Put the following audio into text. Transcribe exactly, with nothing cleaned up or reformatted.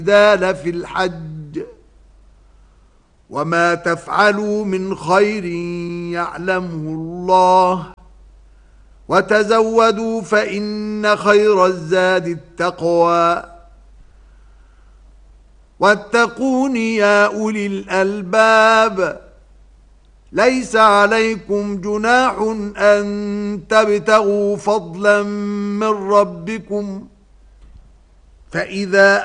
ذال في الحج وما تفعلوا من خير يعلمه الله وتزودوا فإن خير الزاد التقوى واتقون يا أولي الألباب ليس عليكم جناح أن تبتغوا فضلا من ربكم فإذا